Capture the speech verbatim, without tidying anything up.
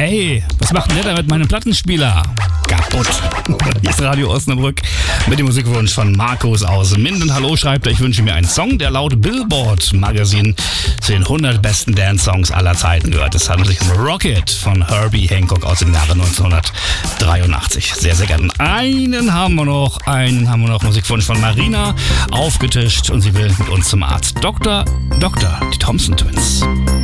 Ey, was macht denn der da mit meinem Plattenspieler? Kaputt. Hier ist Radio Osnabrück mit dem Musikwunsch von Markus aus Minden. Hallo, schreibt er, ich wünsche mir einen Song, der laut Billboard Magazine zu den hundert besten Dance-Songs aller Zeiten gehört. Es handelt sich um Rocket von Herbie Hancock aus dem Jahre neunzehnhundertdreiundachtzig. Sehr, sehr gerne. Einen haben wir noch, einen haben wir noch, Musikwunsch von Marina aufgetischt und sie will mit uns zum Arzt. Doktor, Doktor, die Thompson Twins.